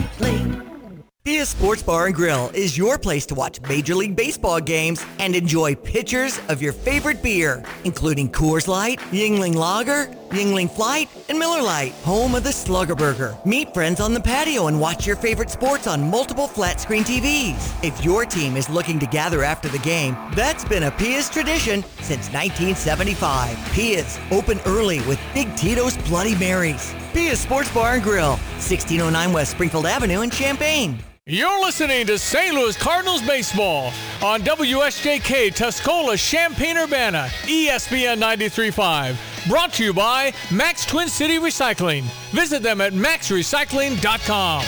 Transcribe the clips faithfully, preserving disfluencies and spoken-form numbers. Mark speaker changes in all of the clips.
Speaker 1: Recycling. Pia Sports Bar and Grill is your place to watch Major League Baseball games and enjoy pitchers of your favorite beer, including Coors Light, Yuengling Lager, Yuengling Flight, and Miller Lite, home of the Slugger Burger. Meet friends on the patio and watch your favorite sports on multiple flat-screen T Vs. If your team is looking to gather after the game, that's been a Pia's tradition since nineteen seventy-five. Pia's, open early with Big Tito's Bloody Marys. Pia's Sports Bar and Grill, sixteen oh nine West Springfield Avenue in Champaign.
Speaker 2: You're listening to Saint Louis Cardinals baseball on W S J K Tuscola Champaign-Urbana, E S P N ninety-three point five. Brought to you by Max Twin City Recycling. Visit them at max recycling dot com.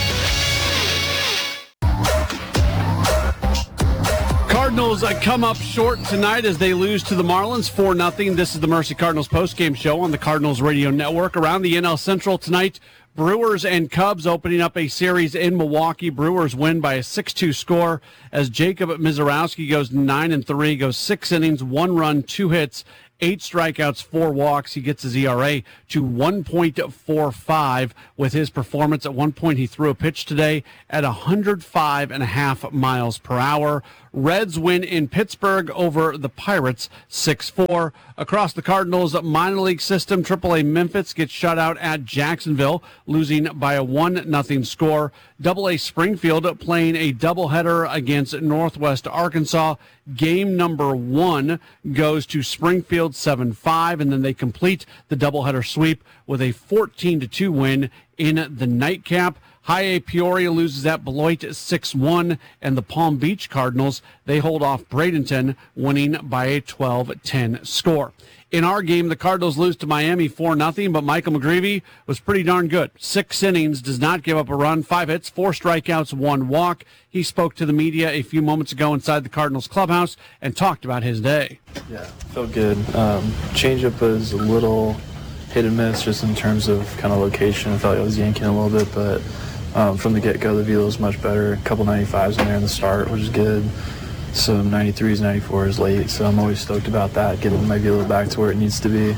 Speaker 3: Cardinals uh, come up short tonight as they lose to the Marlins four nothing. This is the Mercy Cardinals postgame show on the Cardinals Radio Network. Around the N L Central tonight, Brewers and Cubs opening up a series in Milwaukee. Brewers win by a six two score as Jacob Mizorowski goes nine and three, goes six innings, one run, two hits, eight strikeouts, four walks. He gets his E R A to one point four five with his performance. At one point, he threw a pitch today at one hundred five and a half miles per hour. Reds win in Pittsburgh over the Pirates six four. Across the Cardinals minor league system, triple A Memphis gets shut out at Jacksonville, losing by a one nothing score. double A Springfield playing a doubleheader against Northwest Arkansas. Game number one goes to Springfield seven five, and then they complete the doubleheader sweep with a fourteen to two win in the nightcap. High A Peoria loses at Beloit six one, and the Palm Beach Cardinals, they hold off Bradenton, winning by a twelve ten score. In our game, the Cardinals lose to Miami four nothing, but Michael McGreevy was pretty darn good. Six innings, does not give up a run, five hits, four strikeouts, one walk. He spoke to the media a few moments ago inside the Cardinals clubhouse and talked about his day.
Speaker 4: Yeah, felt good. Um, changeup was a little hit and miss just in terms of kind of location. I felt like I was yanking a little bit, but um, from the get-go, the velo was much better. A couple ninety-fives in there in the start, which is good. Some ninety-threes, ninety-fours late, so I'm always stoked about that, getting my velo back to where it needs to be.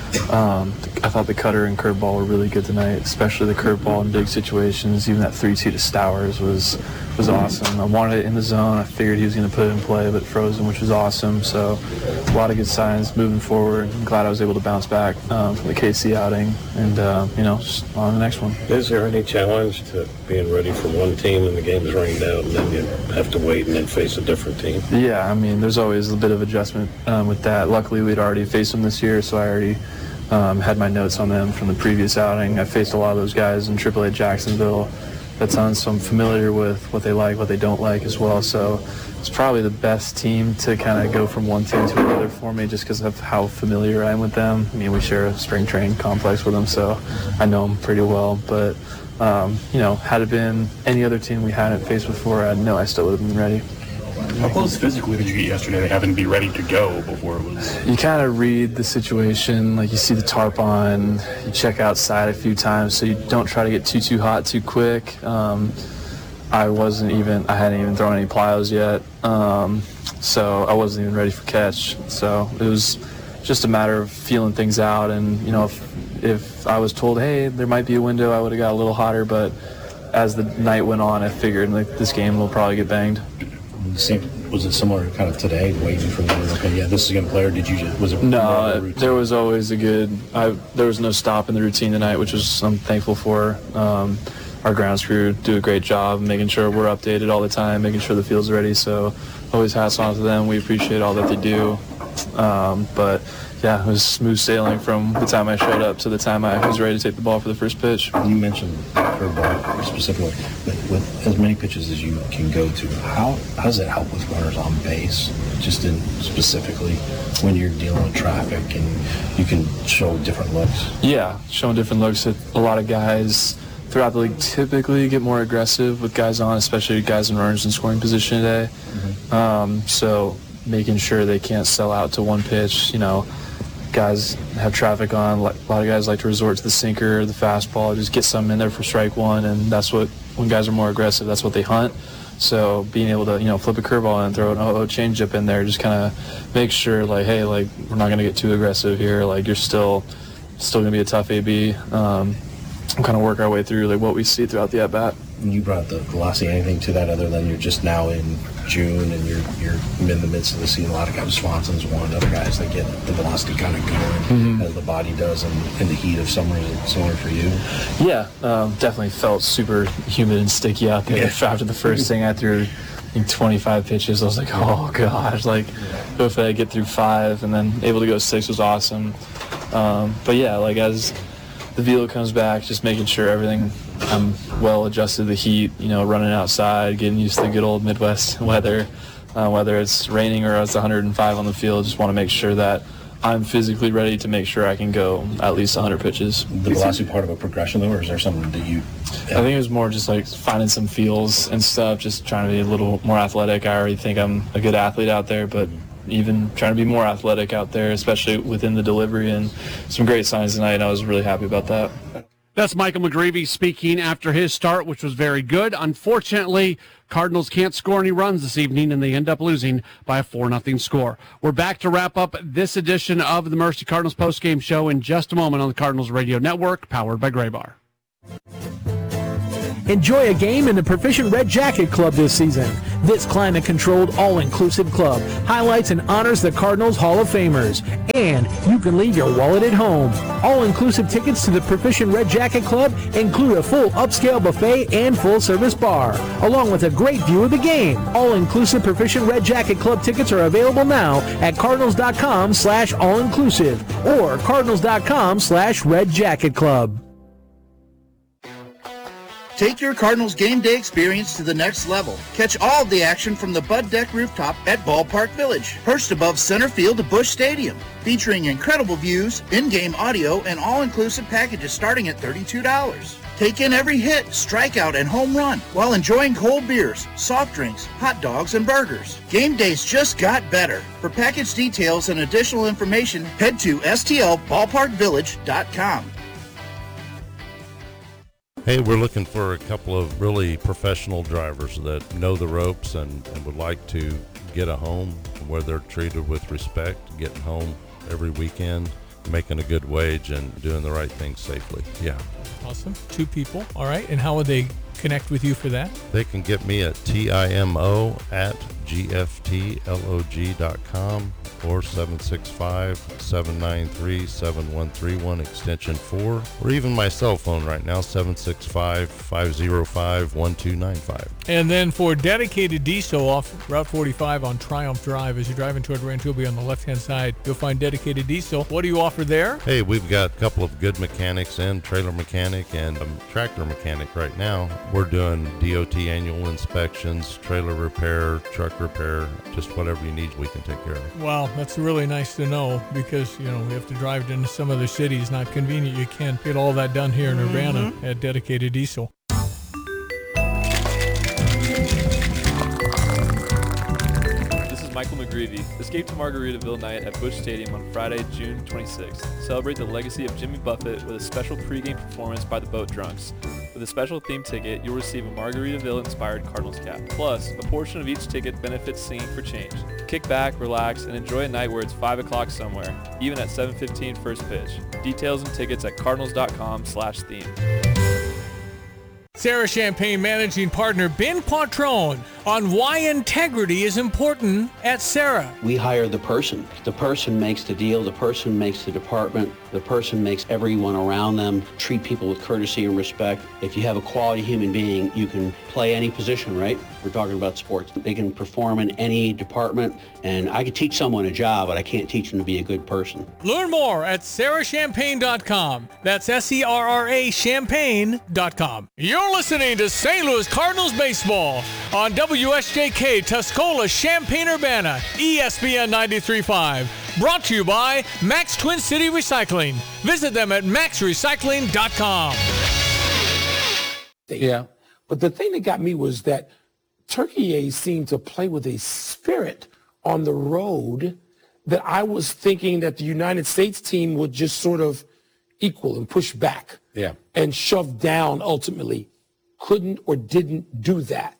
Speaker 4: Um, I thought the cutter and curveball were really good tonight, especially the curveball in big situations. Even that three two to Stowers was was awesome. I wanted it in the zone. I figured he was going to put it in play, but frozen, which was awesome. So a lot of good signs moving forward. I'm glad I was able to bounce back um, from the K C outing, and uh, you know, just on the next one.
Speaker 5: Is there any challenge to being ready for one team and the game's rained out, and then you have to wait and then face a different team?
Speaker 4: Yeah, I mean, there's always a bit of adjustment um, with that. Luckily, we'd already faced them this year, so I already Um, had my notes on them from the previous outing. I faced a lot of those guys in triple A Jacksonville. That's on, so I'm familiar with what they like, what they don't like as well. So it's probably the best team to kind of go from one team to another for me just because of how familiar I am with them. I mean, we share a spring training complex with them, so I know them pretty well. But, um, you know, had it been any other team we hadn't faced before, I know I still would have been ready.
Speaker 6: How close physically did you get yesterday to having to be ready to go before it was?
Speaker 4: You kind of read the situation, like you see the tarp on, you check outside a few times so you don't try to get too, too hot too quick. Um, I wasn't even, I hadn't even thrown any plyos yet, um, so I wasn't even ready for catch. So it was just a matter of feeling things out, and, you know, if, if I was told, hey, there might be a window, I would have got a little hotter, but as the night went on, I figured, like, this game will probably get banged.
Speaker 5: See, was it similar kind of today, waiting for them? Okay, yeah, this is a good player. Did you just, was it?
Speaker 4: No, there was always a good, I, there was no stop in the routine tonight, which was, I'm thankful for. Um, our grounds crew do a great job making sure we're updated all the time, making sure the field's ready. So always hats off to them. We appreciate all that they do. Um, but yeah, it was smooth sailing from the time I showed up to the time I was ready to take the ball for the first pitch.
Speaker 5: You mentioned curveball specifically, but with as many pitches as you can go to, how, how does that help with runners on base, just in specifically when you're dealing with traffic and you can show different looks?
Speaker 4: Yeah, showing different looks. A lot of guys throughout the league typically get more aggressive with guys on, especially guys in runners in scoring position today. Mm-hmm. Um, so making sure they can't sell out to one pitch, you know, guys have traffic on. A lot of guys like to resort to the sinker, the fastball, just get something in there for strike one, and that's what, when guys are more aggressive, that's what they hunt. So being able to, you know, flip a curveball and throw an oh oh changeup in there, just kind of make sure, like, hey, like, we're not going to get too aggressive here. Like, you're still still going to be a tough A B. Um, and kind of work our way through, like, what we see throughout the at-bat.
Speaker 5: when you brought the velocity, anything to that other than you're just now in June and you're you're in the midst of the season? A lot of guys, Swanson's one, other guys that get the velocity kind of going mm-hmm. as the body does in, in the heat of summer. Is it similar for you?
Speaker 4: Yeah, um, definitely felt super humid and sticky out there. Yeah. After the first thing I threw, I think twenty-five pitches, I was like, oh gosh, like hopefully I get through five, and then able to go six was awesome. Um, but yeah, like as the velo comes back, just making sure everything, I'm well adjusted to the heat, you know, running outside, getting used to the good old Midwest weather, uh, whether it's raining or it's one hundred five on the field. Just want to make sure that I'm physically ready to make sure I can go at least one hundred pitches.
Speaker 5: The velocity part of a progression, though, or is there something that you...
Speaker 4: Yeah. I think it was more just like finding some feels and stuff, just trying to be a little more athletic. I already think I'm a good athlete out there, but even trying to be more athletic out there, especially within the delivery, and some great signs tonight, and I was really happy about that.
Speaker 3: That's Michael McGreevy speaking after his start, which was very good. Unfortunately, Cardinals can't score any runs this evening, and they end up losing by a four nothing score. We're back to wrap up this edition of the Mercy Cardinals postgame show in just a moment on the Cardinals Radio Network, powered by Graybar.
Speaker 7: Enjoy a game in the Proficient Red Jacket Club this season. This climate-controlled, all-inclusive club highlights and honors the Cardinals Hall of Famers. And you can leave your wallet at home. All-inclusive tickets to the Proficient Red Jacket Club include a full upscale buffet and full-service bar, along with a great view of the game. All-inclusive Proficient Red Jacket Club tickets are available now at cardinals.com slash all-inclusive or cardinals.com slash red jacket club.
Speaker 8: Take your Cardinals game day experience to the next level. Catch all of the action from the Bud Deck rooftop at Ballpark Village, perched above center field to Busch Stadium, featuring incredible views, in-game audio, and all-inclusive packages starting at thirty-two dollars. Take in every hit, strikeout, and home run while enjoying cold beers, soft drinks, hot dogs, and burgers. Game days just got better. For package details and additional information, head to S T L ballpark village dot com.
Speaker 9: Hey, we're looking for a couple of really professional drivers that know the ropes and, and would like to get a home where they're treated with respect, getting home every weekend, making a good wage, and doing the right thing safely. Yeah.
Speaker 2: Awesome. Two people. All right. And how would they connect with you for that?
Speaker 9: They can get me at T-I-M-O at G F T L O G dot com or seven six five, seven nine three, seven one three one, extension four, or even my cell phone right now, seven six five, five zero five, one two nine five.
Speaker 2: And then for dedicated diesel off Route forty-five on Triumph Drive, as you're driving toward Rancho Bay on the left-hand side, you'll find dedicated diesel. What do you offer there?
Speaker 9: Hey, we've got a couple of good mechanics in, trailer mechanic and a tractor mechanic right now. We're doing D O T annual inspections, trailer repair, truck repair, just whatever you need, we can take care of.
Speaker 2: Wow, that's really nice to know, because, you know, we have to drive into some other cities. Not convenient. You can't get all that done here in Urbana mm-hmm. at dedicated diesel.
Speaker 10: Michael McGreevy. Escape to Margaritaville night at Busch Stadium on Friday, June twenty-sixth. Celebrate the legacy of Jimmy Buffett with a special pregame performance by the Boat Drunks. With a special theme ticket, you'll receive a Margaritaville-inspired Cardinals cap. Plus, a portion of each ticket benefits Singing for Change. Kick back, relax, and enjoy a night where it's five o'clock somewhere, even at seven fifteen first pitch. Details and tickets at cardinals.com slash theme.
Speaker 2: Sarah Champagne managing partner Ben Quattrone on why integrity is important at Sarah.
Speaker 11: We hire the person. The person makes the deal. The person makes the department. The person makes everyone around them treat people with courtesy and respect. If you have a quality human being, you can play any position, right? We're talking about sports. They can perform in any department, and I could teach someone a job, but I can't teach them to be a good person.
Speaker 2: Learn more at sarah champagne dot com. That's S E R R A champagne dot com. You're listening to Saint Louis Cardinals baseball on W S J K Tuscola, Champaign-Urbana, E S P N ninety-three point five. Brought to you by Max Twin City Recycling. Visit them at max recycling dot com.
Speaker 12: Yeah, but the thing that got me was that Turkey seemed to play with a spirit on the road that I was thinking that the United States team would just sort of equal and push back
Speaker 13: yeah.
Speaker 12: and shove down ultimately. Couldn't or didn't do that.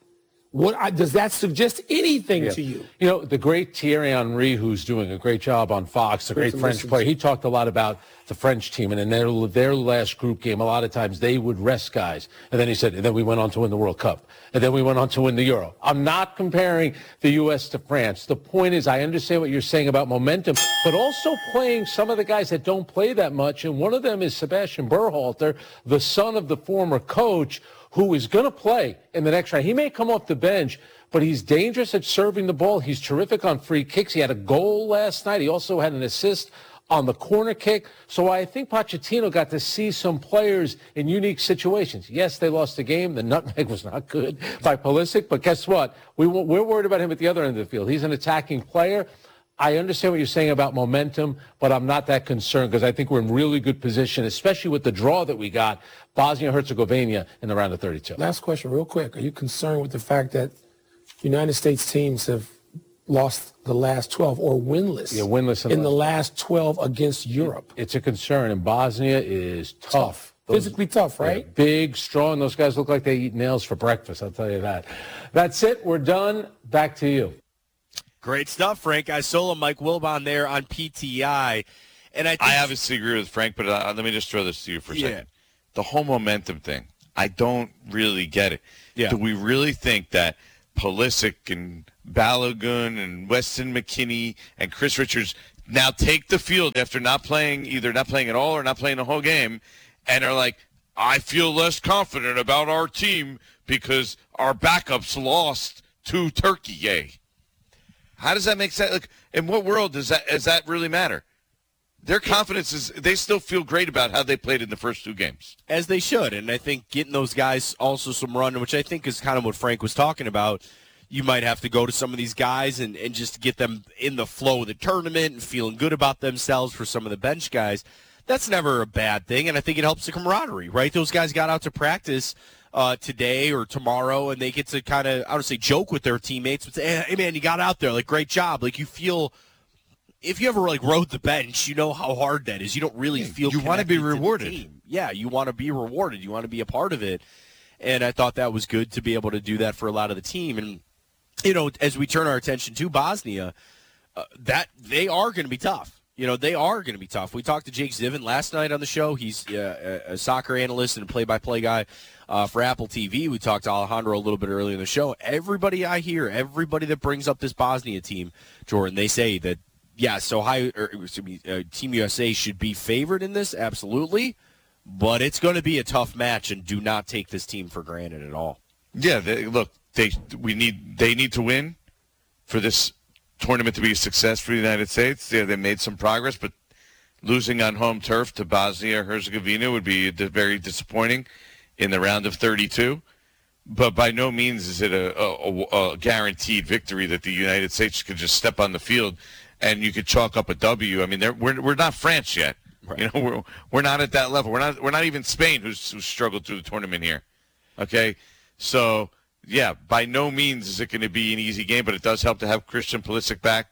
Speaker 12: What I, does that suggest anything
Speaker 13: Yeah.
Speaker 12: to you?
Speaker 13: You know, the great Thierry Henry, who's doing a great job on Fox, the great French player, he talked a lot about the French team, and in their their last group game, a lot of times they would rest guys. And then he said, and then we went on to win the World Cup. And then we went on to win the Euro. I'm not comparing the U S to France. The point is, I understand what you're saying about momentum, but also playing some of the guys that don't play that much. And one of them is Sebastian Berhalter, the son of the former coach, who is going to play in the next round. He may come off the bench, but he's dangerous at serving the ball. He's terrific on free kicks. He had a goal last night. He also had an assist on the corner kick. So I think Pochettino got to see some players in unique situations. Yes, they lost the game. The nutmeg was not good by Pulisic, but guess what? We, we're worried about him at the other end of the field. He's an attacking player. I understand what you're saying about momentum, but I'm not that concerned because I think we're in really good position, especially with the draw that we got, Bosnia-Herzegovina in the round of thirty-two.
Speaker 12: Last question, real quick. Are you concerned with the fact that United States teams have lost the last twelve or winless,
Speaker 13: yeah, winless
Speaker 12: in the last twelve against Europe?
Speaker 13: It's a concern, and Bosnia is tough. tough. Those,
Speaker 12: Physically tough, right?
Speaker 13: Yeah, big, strong. Those guys look like they eat nails for breakfast, I'll tell you that. That's it. We're done. Back to you.
Speaker 14: Great stuff, Frank. I solo Mike Wilbon there on P T I. And I think
Speaker 15: I obviously agree with Frank, but uh, let me just throw this to you for a
Speaker 14: Yeah.
Speaker 15: second. The whole momentum thing, I don't really get it.
Speaker 14: Yeah.
Speaker 15: Do we really think that Pulisic and Balogun and Weston McKennie and Chris Richards now take the field after not playing, either not playing at all or not playing the whole game, and are like, I feel less confident about our team because our backups lost to Turkey, yay. How does that make sense? Like, in what world does that does that really matter? Their confidence is, they still feel great about how they played in the first two games.
Speaker 14: As they should, and I think getting those guys also some run, which I think is kind of what Frank was talking about. You might have to go to some of these guys and, and just get them in the flow of the tournament and feeling good about themselves for some of the bench guys. That's never a bad thing, and I think it helps the camaraderie, right? Those guys got out to practice uh, today or tomorrow, and they get to kind of, I don't say joke with their teammates, but say, hey, man, you got out there, like, great job. Like, you feel, if you ever, like, rode the bench, you know how hard that is. You don't really feel
Speaker 15: You want to be
Speaker 14: connected to the
Speaker 15: rewarded.
Speaker 14: team. Yeah, you want to be rewarded. You want to be a part of it. And I thought that was good to be able to do that for a lot of the team. And, you know, as we turn our attention to Bosnia, uh, that they are going to be tough. You know, they are going to be tough. We talked to Jake Zivin last night on the show. He's uh, a soccer analyst and a play-by-play guy uh, for Apple T V. We talked to Alejandro a little bit earlier in the show. Everybody I hear, everybody that brings up this Bosnia team, Jordan, they say that, yes, Ohio, or, excuse me, uh, Team U S A should be favored in this, absolutely. But it's going to be a tough match, and do not take this team for granted at all.
Speaker 15: Yeah, they, look, they we need they need to win for this tournament to be a success for the United States. Yeah, they made some progress, but losing on home turf to Bosnia-Herzegovina would be very disappointing in the round of thirty-two. But by no means is it a, a, a guaranteed victory that the United States could just step on the field and you could chalk up a W. I mean, we're we're not France yet. Right. You know, we're we're not at that level. We're not we're not even Spain, who's, who's struggled through the tournament here. Okay, so. Yeah, by no means is it going to be an easy game, but it does help to have Christian Pulisic back.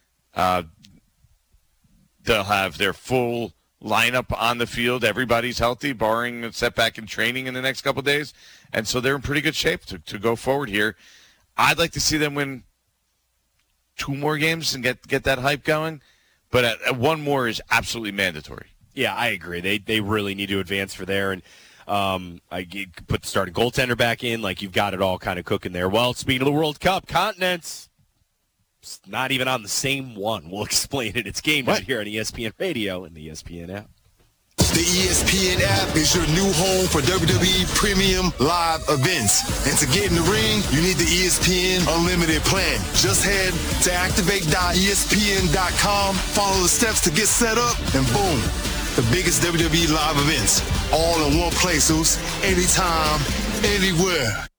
Speaker 15: Uh, they'll have their full lineup on the field. Everybody's healthy, barring a setback in training in the next couple of days. And so they're in pretty good shape to, to go forward here. I'd like to see them win two more games and get, get that hype going, but at, at one more is absolutely mandatory.
Speaker 14: Yeah, I agree. They they really need to advance for there. And Um, I put the starting goaltender back in, like you've got it all kind of cooking there. Well, speaking of the World Cup, continents, it's not even on the same one. We'll explain it. It's game night here on E S P N Radio and the E S P N app.
Speaker 16: The E S P N app is your new home for W W E Premium Live events. And to get in the ring, you need the E S P N Unlimited plan. Just head to activate dot E S P N dot com, follow the steps to get set up, and boom. The biggest W W E live events, all in one place, Zeus. Anytime, anywhere.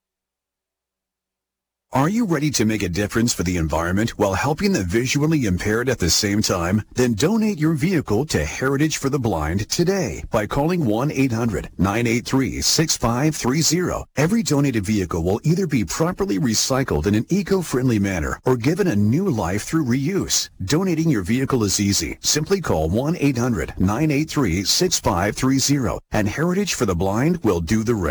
Speaker 17: Are you ready to make a difference for the environment while helping the visually impaired at the same time? Then donate your vehicle to Heritage for the Blind today by calling one eight hundred nine eight three six five three zero. Every donated vehicle will either be properly recycled in an eco-friendly manner or given a new life through reuse. Donating your vehicle is easy. Simply call one eight hundred nine eight three six five three zero and Heritage for the Blind will do the rest.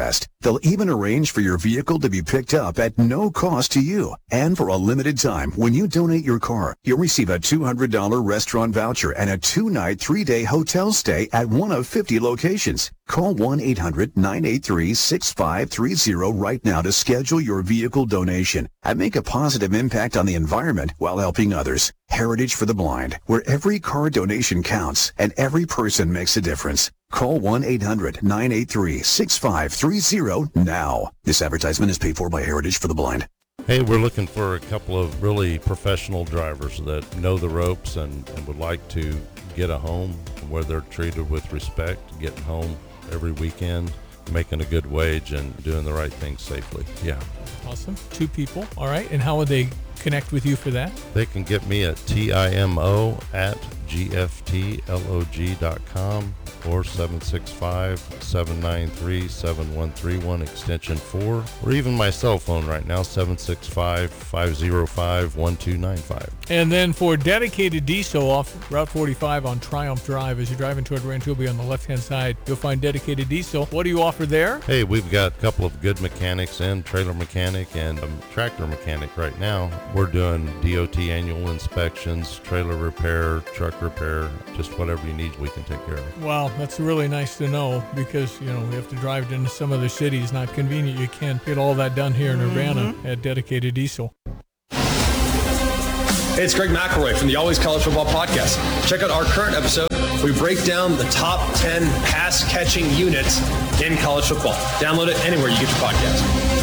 Speaker 17: They'll even arrange for your vehicle to be picked up at no cost to you. And for a limited time, when you donate your car, you'll receive a two hundred dollars restaurant voucher and a two-night, three-day hotel stay at one of fifty locations. Call one eight hundred nine eight three six five three zero right now to schedule your vehicle donation and make a positive impact on the environment while helping others. Heritage for the Blind, where every car donation counts and every person makes a difference. Call one eight hundred nine eight three six five three zero now. This advertisement is paid for by Heritage for the Blind.
Speaker 9: Hey, we're looking for a couple of really professional drivers that know the ropes and, and would like to get a home where they're treated with respect, getting home every weekend, making a good wage, and doing the right thing safely. Yeah.
Speaker 2: Awesome. Two people. All right. And how would they connect with you for that?
Speaker 9: They can get me at timo at g f t log dot com or seven six five, seven nine three, seven one three one extension four, or even my cell phone right now, seven six five, five zero five, one two nine five.
Speaker 2: And then for dedicated diesel off Route forty-five on Triumph Drive, as you're driving toward Rantoul on the left-hand side, you'll find dedicated diesel. What do you offer there?
Speaker 9: Hey, we've got a couple of good mechanics in, trailer mechanic and a tractor mechanic right now. We're doing D O T annual inspections, trailer repair, truck repair, just whatever you need, we can take care of.
Speaker 2: Wow, that's really nice to know, because, you know, we have to drive into some other cities. Not convenient. You can't get all that done here in Urbana mm-hmm. at Dedicated Diesel.
Speaker 18: Hey, it's Greg McElroy from the Always College Football Podcast. Check out our current episode. We break down the top ten pass-catching units in college football. Download it anywhere you get your podcast.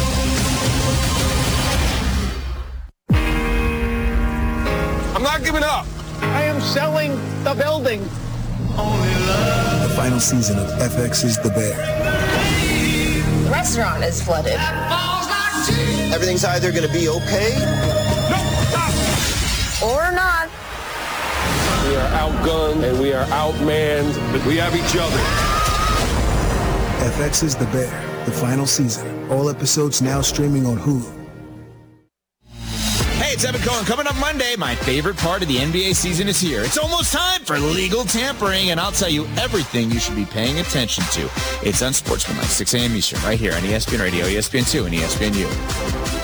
Speaker 19: I'm not giving up. I am selling the building.
Speaker 20: The final season of F X's The Bear.
Speaker 21: The restaurant is flooded.
Speaker 22: Everything's either going to be okay
Speaker 21: or not.
Speaker 19: We are outgunned and we are outmanned, but we have each other.
Speaker 20: F X's The Bear, the final season. All episodes now streaming on Hulu.
Speaker 23: Hey, it's Evan Cohen. Coming up Monday, my favorite part of the N B A season is here. It's almost time for legal tampering, and I'll tell you everything you should be paying attention to. It's Unsportsmanlike, six a.m. Eastern, right here on E S P N Radio, E S P N two, and E S P N U.